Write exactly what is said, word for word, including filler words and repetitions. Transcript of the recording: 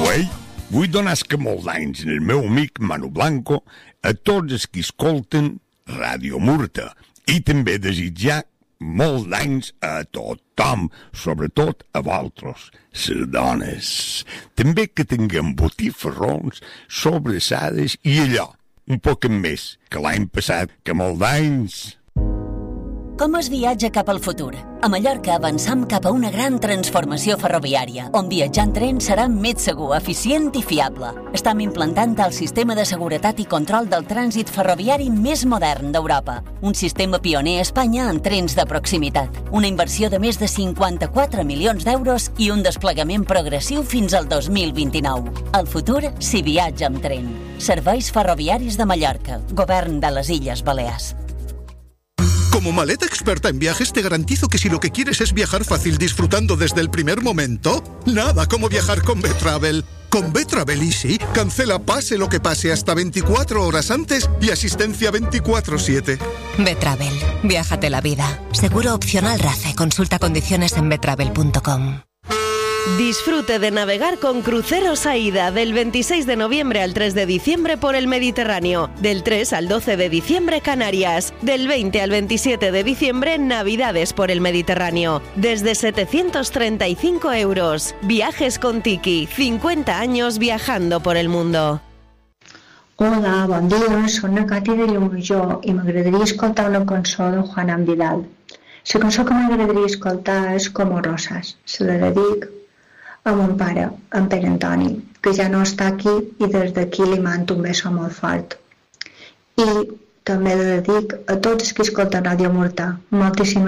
Güey, vull donar que molt d'anys en el meu amic Manu Blanco a tots els que escolten Ràdio Murta i també desitjar molt d'anys a tothom, sobretot a vosaltres, les dones. També que tinguem botifarrons, sobrassades i allò, un poc més, que l'any passat, que molt d'anys. Com es viatja cap al futur? A Mallorca avançam cap a una gran transformació ferroviària, on viatjar en tren serà més segur, eficient i fiable. Estam implantant el sistema de seguretat i control del trànsit ferroviari més modern d'Europa. Un sistema pioner a Espanya en trens de proximitat. Una inversió de més de cinquanta-quatre milions d'euros i un desplegament progressiu fins al dos mil vint-i-nou. El futur s'hi viatja amb tren. Serveis Ferroviaris de Mallorca. Govern de les Illes Balears. Como maleta experta en viajes te garantizo que si lo que quieres es viajar fácil disfrutando desde el primer momento, nada como viajar con B-Travel. Con B-Travel Easy, cancela pase lo que pase hasta veinticuatro horas antes y asistencia veinticuatro siete. B-Travel, viájate la vida. Seguro opcional RACE. Consulta condiciones en betravel punto com. Disfrute de navegar con Cruceros AIDA del veintiséis de noviembre al tres de diciembre por el Mediterráneo, del tres al doce de diciembre Canarias, del veinte al veintisiete de diciembre Navidades por el Mediterráneo, desde setecientos treinta y cinco euros. Viajes con Tiki, cincuenta años viajando por el mundo. Hola, bon dia, soc na Cati de Llumajor i m'agradaria escoltar una cançó de Juan Vidal. La cançó que m'agradaria escoltar és Como Rosas. Se la dedic a mon pare, en Pere Antoni, que ja no està aquí i des d'aquí li mando un beso molt fort. I també la dedic a tots els que escolten Ràdio Murta. Moltíssimes